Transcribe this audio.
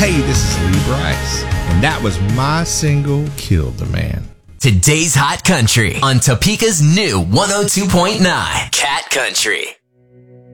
Hey, this is Lee Bryce, and that was my single, Killed the Man. Today's Hot Country on Topeka's new 102.9 Cat Country.